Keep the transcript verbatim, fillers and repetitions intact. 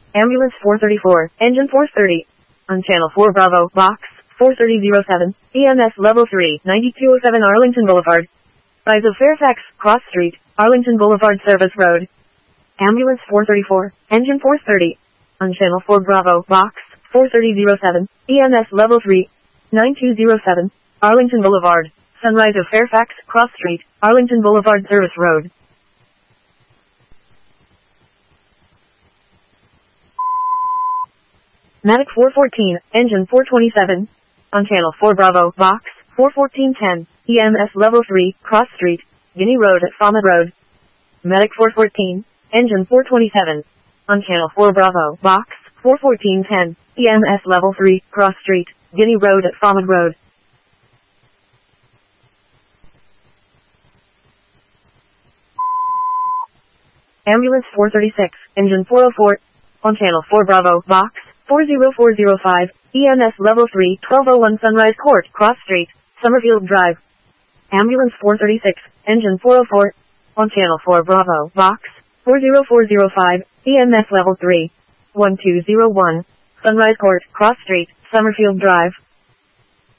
Ambulance four thirty-four, engine four thirty. On channel four Bravo, box four thirty oh seven, E M S level three, ninety-two oh seven Arlington Boulevard. Rise of Fairfax, Cross Street, Arlington Boulevard Service Road. Ambulance four thirty-four, engine four thirty. On channel four Bravo, box four thirty oh seven, E M S level three, ninety-two oh seven, Arlington Boulevard, Sunrise of Fairfax, Cross Street, Arlington Boulevard Service Road. Matic four fourteen, engine four twenty-seven. On channel four Bravo, box four fourteen ten, E M S level three, Cross Street, Guinea Road at Falmouth Road. Medic four fourteen, engine four twenty-seven. On channel four Bravo, box four fourteen ten, E M S level three, Cross Street, Guinea Road at Falmouth Road. Ambulance four thirty-six, engine four oh four. On channel four Bravo, box four oh four oh five, E M S level three, twelve oh one Sunrise Court, Cross Street, Summerfield Drive. Ambulance four thirty-six, engine four oh four. On channel four Bravo, box four oh four oh five, E M S level three, twelve oh one, Sunrise Court, Cross Street, Summerfield Drive.